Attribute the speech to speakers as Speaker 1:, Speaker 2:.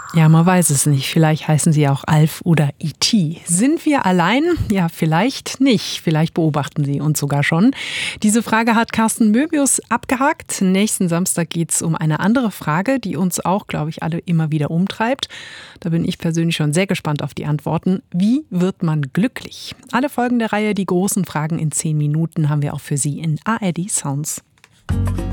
Speaker 1: Ja, man weiß es nicht. Vielleicht heißen sie auch Alf oder E.T. Sind wir allein? Ja, vielleicht nicht. Vielleicht beobachten sie uns sogar schon. Diese Frage hat Carsten Möbius abgehakt. Nächsten Samstag geht es um eine andere Frage, die uns auch, glaube ich, alle immer wieder umtreibt. Da bin ich persönlich schon sehr gespannt auf die Antworten. Wie wird man glücklich? Alle Folgen der Reihe Die großen Fragen in 10 Minuten haben wir auch für Sie in ARD Sounds.